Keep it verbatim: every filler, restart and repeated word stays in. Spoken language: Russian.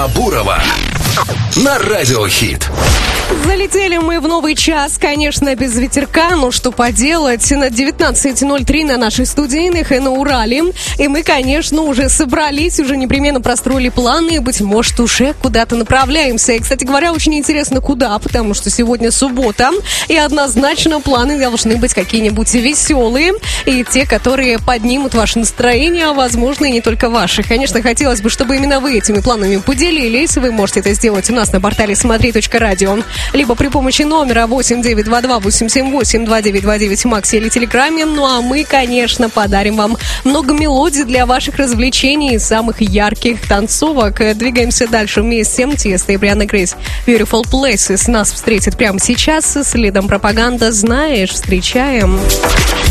Тимура Бурова на Радиохит. Залетели мы в новый час, конечно, без ветерка, но что поделать, на девятнадцать ноль три на наших студийных и на Урале. И мы, конечно, уже собрались, уже непременно простроили планы, быть может, уже куда-то направляемся. И, кстати говоря, очень интересно, куда, потому что сегодня суббота, и однозначно планы должны быть какие-нибудь веселые, и те, которые поднимут ваше настроение, а возможно, и не только ваше. Конечно, хотелось бы, чтобы именно вы этими планами поделились. Вы можете это сделать у нас на портале смотри точка радио, либо при помощи номера восемь девять два два восемь семь восемь два девять два девять в Максе или Телеграме. Ну а мы, конечно, подарим вам много мелодий для ваших развлечений и самых ярких танцовок. Двигаемся дальше вместе. Тиеста и Брианна Грейс Beautiful Places нас встретит прямо сейчас. Следом пропаганда. Знаешь, встречаем.